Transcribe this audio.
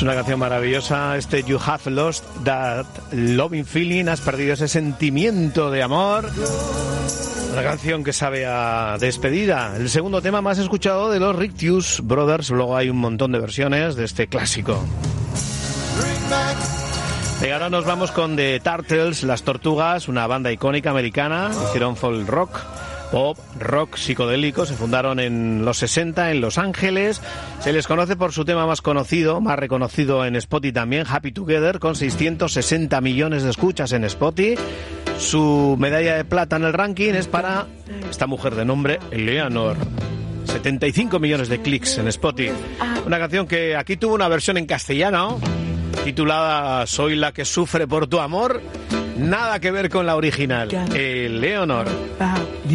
Es una canción maravillosa, You Have Lost That Loving Feeling, has perdido ese sentimiento de amor. Una canción que sabe a despedida. El segundo tema más escuchado de los Righteous Brothers. Luego hay un montón de versiones de este clásico. Y ahora nos vamos con The Turtles, Las Tortugas, una banda icónica americana. Hicieron folk rock, pop, rock psicodélico. Se fundaron en los 60 en Los Ángeles. Se les conoce por su tema más conocido, más reconocido en Spotify también, Happy Together, con 660 millones de escuchas en Spotify. Su medalla de plata en el ranking es para esta mujer de nombre Eleanor. 75 millones de clics en Spotify. Una canción que aquí tuvo una versión en castellano titulada Soy la que sufre por tu amor. Nada que ver con la original. Eleanor.